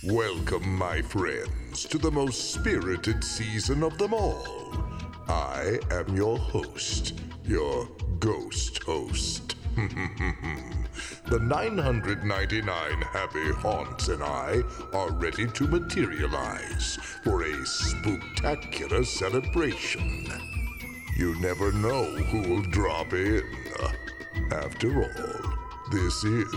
Welcome, my friends, to the most spirited season of them all. I am your host, your ghost host. The 999 happy haunts and I are ready to materialize for a spooktacular celebration. You never know who will drop in. After all, this is